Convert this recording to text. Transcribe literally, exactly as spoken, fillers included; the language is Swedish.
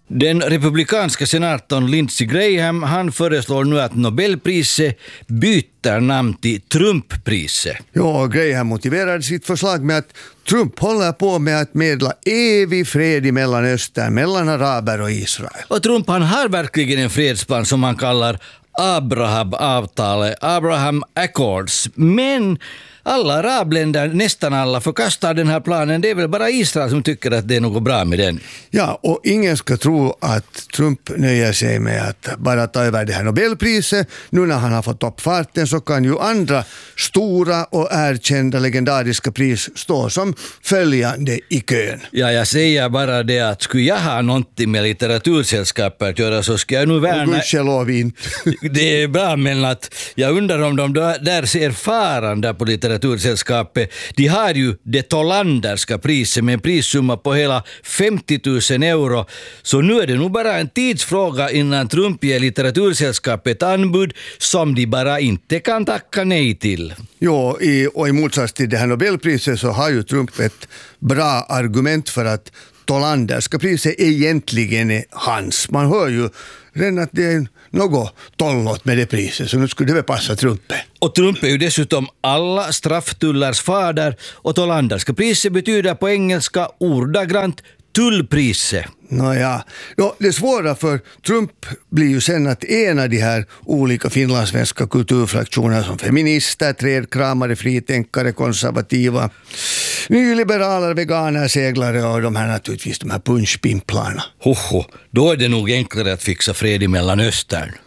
Den republikanska senatorn Lindsey Graham, han föreslår nu att Nobelpriset byter namn till Trumppriset. Ja, Graham motiverade sitt förslag med att Trump håller på med att medla evig fred i Mellanöstern mellan araber och Israel. Och Trump, han har verkligen en fredsplan som man kallar Abraham-avtalet, Abraham Accords. Men alla arabländer, nästan alla, förkastar den här planen. Det är väl bara Israel som tycker att det är något bra med den. Ja, och ingen ska tro att Trump nöjer sig med att bara ta över det här Nobelpriset. Nu när han har fått upp farten så kan ju andra stora och erkända legendariska pris stå som följande i kön. Ja, jag säger bara det att skulle jag ha någonting med litteratursällskapet att göra så ska jag nu värna... Gudskelov inte. Det är bra, men att jag undrar om de där ser faran där på litteratursällskapet. De har ju det Tollanderska priset med en prissumma på hela femtio tusen euro. Så nu är det nog bara en tidsfråga innan Trump ger litteratursällskapet ett anbud som de bara inte kan tacka nej till. Jo, i, och i motsats till det här Nobelpriset så har ju Trump ett bra argument för att Tollanderska priset egentligen är hans. Man hör ju redan att det är något tollot med det priset, så nu skulle det väl passa Trump. Och Trump är ju dessutom alla strafftullars fader, och Tollanderska priset betyder på engelska ordagrant tullpriset. Nåja, no, det svåra för Trump blir ju sen att ena de här olika finlandssvenska kulturfraktionerna som feminister, trädkramare, fritänkare, konservativa, nyliberaler, veganer, seglare och de här naturligtvis de här punschpimplarna. Hoho, då är det nog enklare att fixa fred i Mellanöstern.